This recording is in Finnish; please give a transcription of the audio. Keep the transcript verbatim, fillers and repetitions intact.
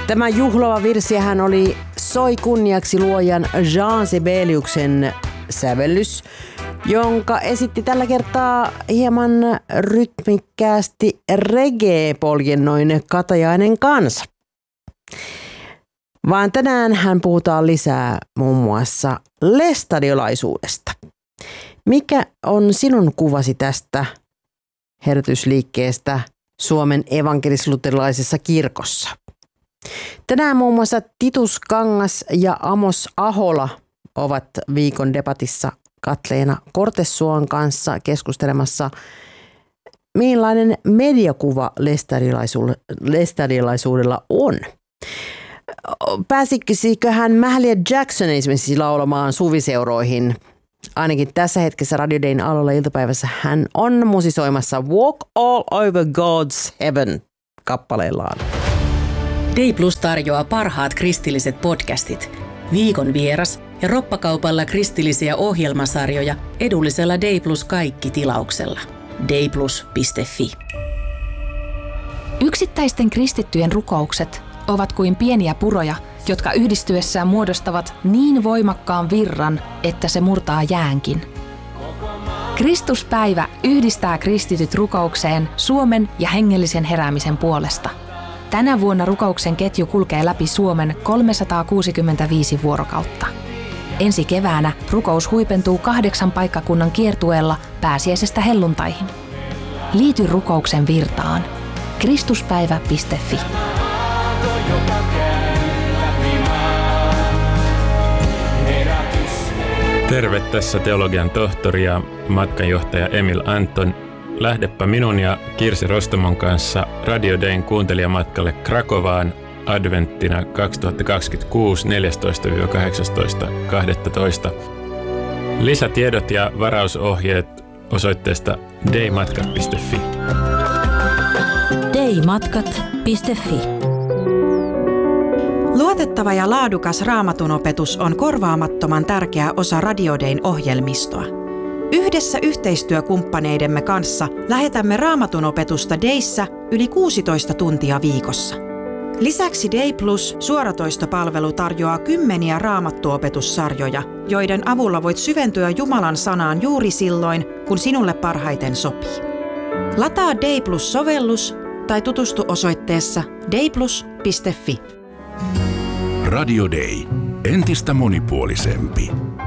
Tämä juhlava virsihän oli Soi kunniaksi luojan Jean Sibeliuksen sävellys, jonka esitti tällä kertaa hieman rytmikkäästi reggae-poljennoinen Katajainen kanssa. Vaan tänään hän puhutaan lisää muun muassa lestadiolaisuudesta. Mikä on sinun kuvasi tästä herätysliikkeestä Suomen evankelis-luterilaisessa kirkossa? Tänään muun muassa Titus Kangas ja Amos Ahola ovat viikon debatissa Katleena Kortesuon kanssa keskustelemassa, millainen mediakuva lestadiolaisuudella on. Pääsiköhän Mahalia Jackson esimerkiksi laulamaan suviseuroihin? Ainakin tässä hetkessä Radio Dayn alulla iltapäivässä hän on musisoimassa Walk All Over God's Heaven kappaleellaan. Day Plus tarjoaa parhaat kristilliset podcastit, viikon vieras ja roppakaupalla kristillisiä ohjelmasarjoja edullisella Day Plus kaikki tilauksella. dayplus piste fi. Yksittäisten kristittyjen rukoukset ovat kuin pieniä puroja, jotka yhdistyessään muodostavat niin voimakkaan virran, että se murtaa jäänkin. Kristuspäivä yhdistää kristityt rukoukseen Suomen ja hengellisen heräämisen puolesta. Tänä vuonna rukouksen ketju kulkee läpi Suomen kolmesataakuusikymmentäviisi vuorokautta. Ensi keväänä rukous huipentuu kahdeksan paikkakunnan kiertueella pääsiäisestä helluntaihin. Liity rukouksen virtaan. kristuspäivä piste fi. Terve, tässä teologian tohtori ja matkanjohtaja Emil Anton. Lähdepä minun ja Kirsi Rostomon kanssa Radio Dayn kuuntelijamatkalle Krakovaan adventtina kaksituhattakaksikymmentäkuusi neljästoista kahdeksastoista kahdestoista. Lisätiedot ja varausohjeet osoitteesta daymatkat piste fi. daymatkat piste fi. Luotettava ja laadukas Raamatunopetus on korvaamattoman tärkeä osa Radio Dayn ohjelmistoa. Yhdessä yhteistyökumppaneidemme kanssa lähetämme Raamatunopetusta Dayssä yli kuusitoista tuntia viikossa. Lisäksi Day Plus suoratoistopalvelu tarjoaa kymmeniä raamattuopetussarjoja, joiden avulla voit syventyä Jumalan sanaan juuri silloin, kun sinulle parhaiten sopii. Lataa Day Plus-sovellus tai tutustu osoitteessa dayplus piste fi. Radio Day. Entistä monipuolisempi.